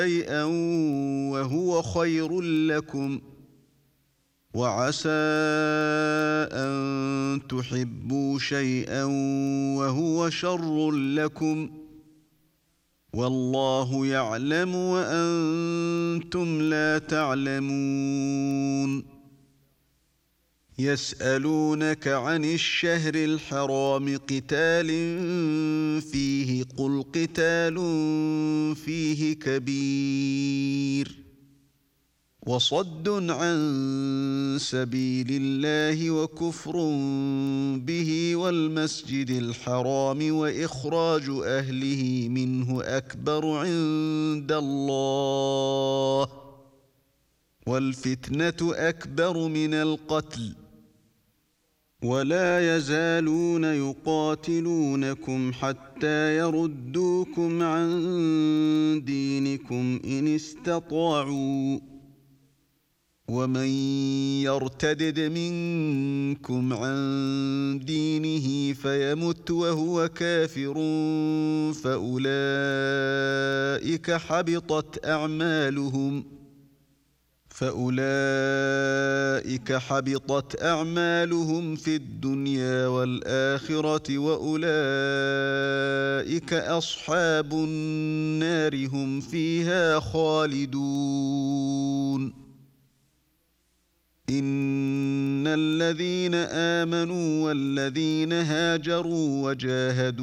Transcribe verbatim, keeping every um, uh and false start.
شيئا وهو خير لكم وعسى أن تحبوا شيئا وهو شر لكم والله يعلم وأنتم لا تعلمون يسألونك عن الشهر الحرام قتال فيه قل قتال فيه كبير وصد عن سبيل الله وكفر به والمسجد الحرام وإخراج أهله منه أكبر عند الله والفتنة أكبر من القتل ولا يزالون يقاتلونكم حتى يردوكم عن دينكم إن استطاعوا ومن يرتدد منكم عن دينه فيمت وهو كافر فأولئك حبطت أعمالهم فأولئك حبطت أعمالهم في الدنيا والآخرة وأولئك أصحاب النار هم فيها خالدون إن الذين آمنوا والذين هاجروا وجاهدوا